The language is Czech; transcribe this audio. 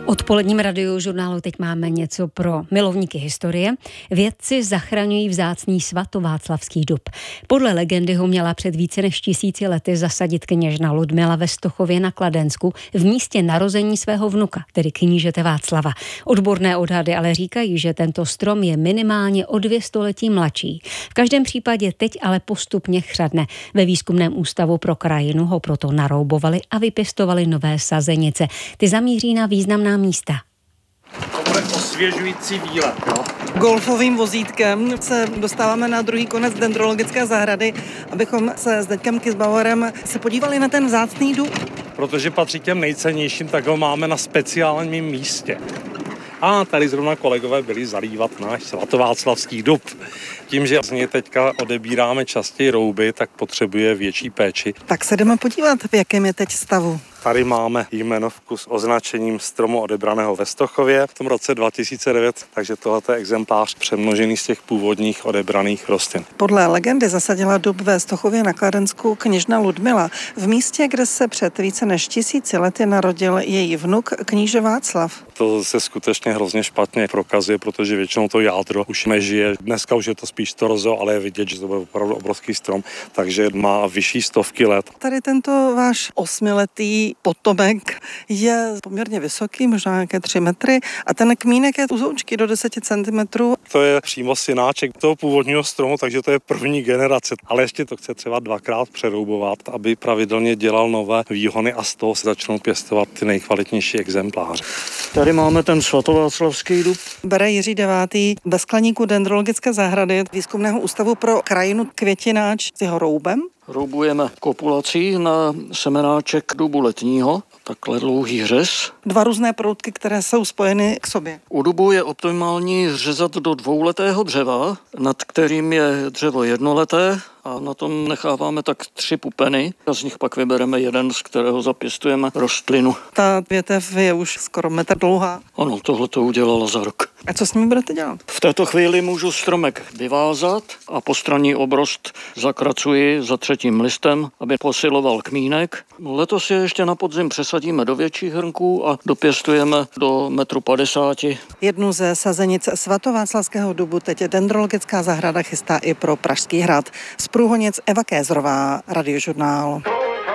Odpoledním radiožurnálu teď máme něco pro milovníky historie. Vědci zachraňují vzácný svatováclavský dub. Podle legendy ho měla před více než 1000 lety zasadit kněžna Ludmila ve Stochově na Kladensku v místě narození svého vnuka, tedy knížete Václava. Odborné odhady ale říkají, že tento strom je minimálně o 2 století mladší. V každém případě teď ale postupně chřadne. Ve Výzkumném ústavu pro krajinu ho proto naroubovali a vypěstovali nové sazenice. Ty zamíří na významná místa. To bude osvěžující výlet, jo? Golfovým vozítkem se dostáváme na druhý konec dendrologické zahrady, abychom se s Deňkem Kysbauerem se podívali na ten vzácný dub. Protože patří těm nejcennějším, tak ho máme na speciálním místě. A tady zrovna kolegové byli zalívat náš svatováclavský dub. Tím, že z něj teďka odebíráme častěji rouby, tak potřebuje větší péči. Tak se jdeme podívat, v jakém je teď stavu. Tady máme jmenovku s označením stromu odebraného ve Stochově v tom roce 2009, takže tohle je exemplář přemnožený z těch původních odebraných rostlin. Podle legendy zasadila dub ve Stochově na Kladensku kněžna Ludmila, v místě, kde se před více než 1000 lety narodil její vnuk kníže Václav. To se skutečně hrozně špatně prokazuje, protože většinou to jádro už nežije. Dneska už je to spíš torzo, ale je vidět, že to byl opravdu obrovský strom, takže má vyšší stovky let. Tady tento váš 8letý potomek je poměrně vysoký, možná nějaké 3 metry, a ten kmínek je uzoučky do 10 cm. To je přímo synáček toho původního stromu, takže to je první generace, ale ještě to chce třeba 2krát přeroubovat, aby pravidelně dělal nové výhony a z toho se začnou pěstovat ty nejkvalitnější exempláře. Tady máme ten svatováclavský dub. Bere Jiří 9. ve skleníku dendrologické zahrady Výzkumného ústavu pro krajinu květináč s jeho roubem. Roubujeme kopulací na semenáček dubu letního, takhle dlouhý řez. 2 různé proutky, které jsou spojeny k sobě. U dubu je optimální řezat do 2letého dřeva, nad kterým je dřevo 1leté, a na tom necháváme tak 3 pupeny a z nich pak vybereme jeden, z kterého zapěstujeme rostlinu. Ta větev je už skoro 1 metr dlouhá. Ano, tohle to udělala za rok. A co s ním budete dělat? V této chvíli můžu stromek vyvázat a postranní obrost zakracuji za 3. listem, aby posiloval kmínek. Letos je ještě na podzim přesadíme do větších hrnků a dopěstujeme do 1,50 m. Jednu ze sazenic svatováclavského dubu teď dendrologická zahrada chystá i pro Pražský hrad. Z Průhonic Eva Kézrová, Radiožurnál.